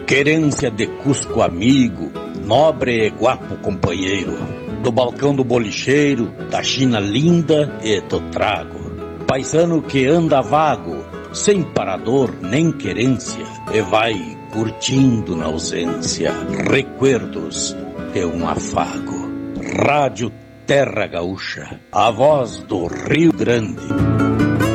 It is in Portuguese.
Querência de Cusco amigo, nobre e guapo companheiro, do balcão do bolicheiro, da China linda e do trago. Paisano que anda vago, sem parador nem querência, e vai curtindo na ausência recuerdos de um afago. Rádio Terra Gaúcha, a voz do Rio Grande.